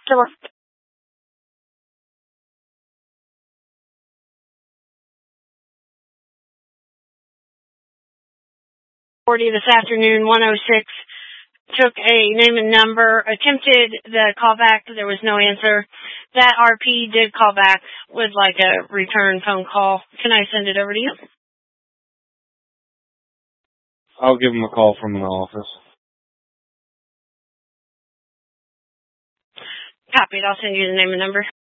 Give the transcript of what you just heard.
Sure. 40 this afternoon, 106. Took a name and number, attempted the callback. There was no answer. That RP did call back with like a return phone call. Can I send it over to you? I'll give him a call from the office. Copied. I'll send you the name and number.